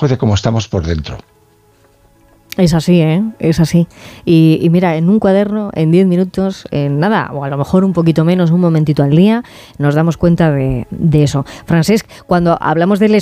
reflejo de cómo estamos por dentro. Es así, ¿eh? Es así. Y mira, en un cuaderno, en 10 minutos, en nada, o a lo mejor un poquito menos, un momentito al día, nos damos cuenta de eso. Francesc, cuando hablamos del